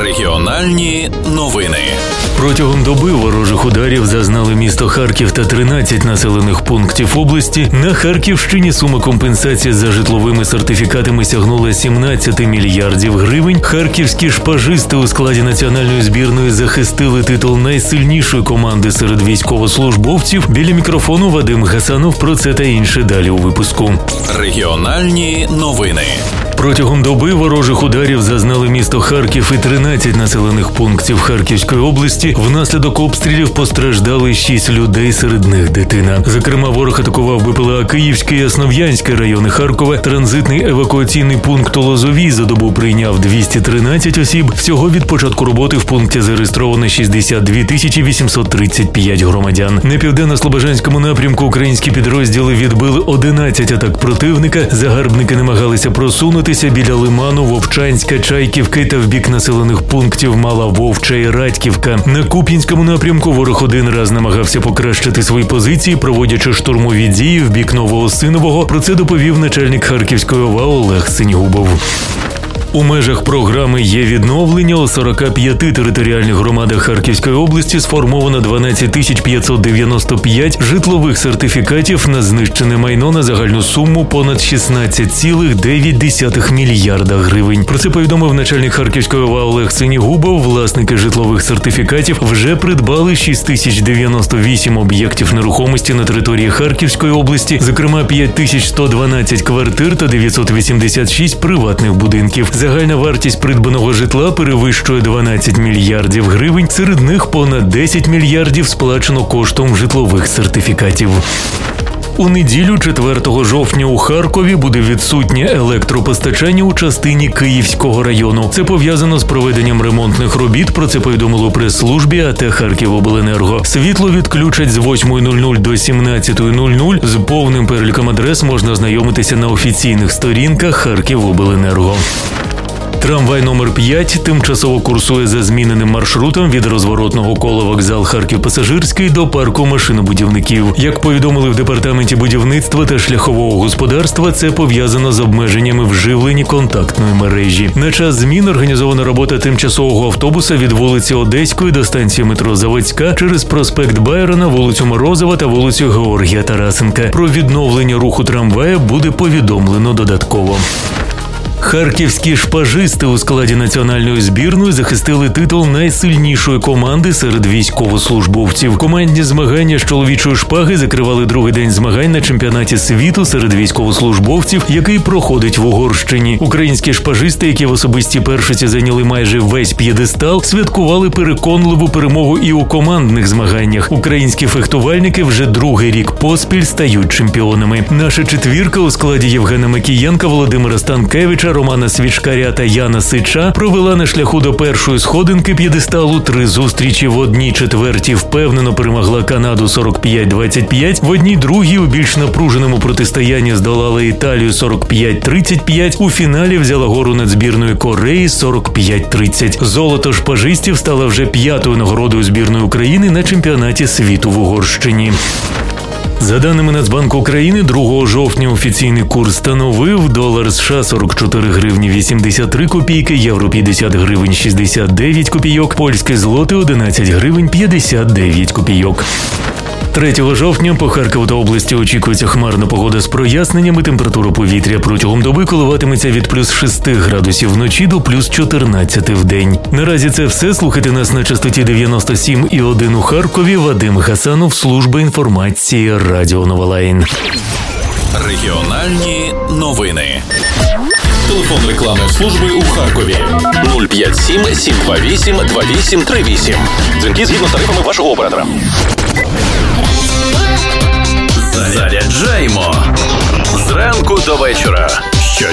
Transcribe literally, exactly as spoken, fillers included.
Регіональні новини. Протягом доби ворожих ударів зазнали місто Харків та тринадцять населених пунктів області. На Харківщині сума компенсації за житловими сертифікатами сягнула сімнадцять мільярдів гривень. Харківські шпажисти у складі національної збірної захистили титул найсильнішої команди серед військовослужбовців. Біля мікрофону Вадим Гасанов. Про це та інше далі у випуску. Регіональні новини. Протягом доби ворожих ударів зазнали місто Харків і тринадцять населених пунктів Харківської області. Внаслідок обстрілів постраждали шість людей, серед них дитина. Зокрема, ворог атакував БПЛА Київський і Основ'янський райони Харкова. Транзитний евакуаційний пункт у Лозовій за добу прийняв двісті тринадцять осіб. Всього від початку роботи в пункті зареєстровано шістдесят дві тисячі вісімсот тридцять п'ять громадян. На південно-слобожанському напрямку українські підрозділи відбили одинадцять атак противника. Загарбники намагалися просунутися біля Лиману, Вовчанська, Чайківки та в бік населених пунктів Мала Вовча і Радьківка. На Куп'янському напрямку ворог один раз намагався покращити свої позиції, проводячи штурмові дії в бік Нового Синового. Про це доповів начальник Харківської ОВА Олег Синігубов. У межах програми «Є відновлення» у сорока п'яти територіальних громадах Харківської області сформовано дванадцять тисяч п'ятсот дев'яносто п'ять житлових сертифікатів на знищене майно на загальну суму понад шістнадцять цілих дев'ять десятих мільярда гривень. Про це повідомив начальник Харківської ОВА Олег Синігубов. Власники житлових сертифікатів вже придбали шість тисяч дев'яносто вісім об'єктів нерухомості на території Харківської області, зокрема п'ять тисяч сто дванадцять квартир та дев'ятсот вісімдесят шість приватних будинків. Загальна вартість придбаного житла перевищує дванадцять мільярдів гривень, серед них понад десять мільярдів сплачено коштом житлових сертифікатів. У неділю, четвертого жовтня, у Харкові буде відсутнє електропостачання у частині Київського району. Це пов'язано з проведенням ремонтних робіт, про це повідомило прес-службі АТ «Харківобленерго». Світло відключать з восьмої нуль нуль до сімнадцятої нуль нуль. З повним переліком адрес можна ознайомитися на офіційних сторінках «Харківобленерго». Трамвай номер п'ять тимчасово курсує за зміненим маршрутом від розворотного кола вокзал Харків-Пасажирський до парку машинобудівників. Як повідомили в департаменті будівництва та шляхового господарства, це пов'язано з обмеженнями в живленні контактної мережі. На час змін організована робота тимчасового автобуса від вулиці Одеської до станції метро Заводська через проспект Байрона, вулицю Морозова та вулицю Георгія Тарасенка. Про відновлення руху трамвая буде повідомлено додатково. Харківські шпажисти у складі національної збірної захистили титул найсильнішої команди серед військовослужбовців. Командні змагання з чоловічої шпаги закривали другий день змагань на чемпіонаті світу серед військовослужбовців, який проходить в Угорщині. Українські шпажисти, які в особистій першості зайняли майже весь п'єдестал, святкували переконливу перемогу і у командних змаганнях. Українські фехтувальники вже другий рік поспіль стають чемпіонами. Наша четвірка у складі Євгена Макієнка, Володимира Станкевича, Романа Свічкаря та Яна Сича провела на шляху до першої сходинки п'єдесталу три зустрічі. В одній четвертій впевнено перемогла Канаду сорок п'ять двадцять п'ять, в одній другій у більш напруженому протистоянні здолала Італію сорок п'ять тридцять п'ять, у фіналі взяла гору над збірною Кореї сорок п'ять тридцять. Золото шпажистів стало вже п'ятою нагородою збірної України на чемпіонаті світу в Угорщині. За даними Нацбанку України, другого жовтня офіційний курс становив долар США сорок чотири гривні вісімдесят три копійки, євро п'ятдесят гривень шістдесят дев'ять копійок, польське злоти одинадцять гривень п'ятдесят дев'ять копійок. третього жовтня по Харкову та області очікується хмарна погода з проясненнями. Температура повітря протягом доби коливатиметься від плюс шести градусів вночі до плюс чотирнадцяти в день. Наразі це все. Слухайте нас на частоті дев'яносто сім і один у Харкові. Вадим Гасанов, служба інформації Радіо Новолайн. Регіональні новини. Телефон рекламної служби у Харкові нуль п'ять сім сім два вісім два вісім три вісім. Дзвінки згідно з тарифами вашого оператора. Заряджаємо зранку до вечора.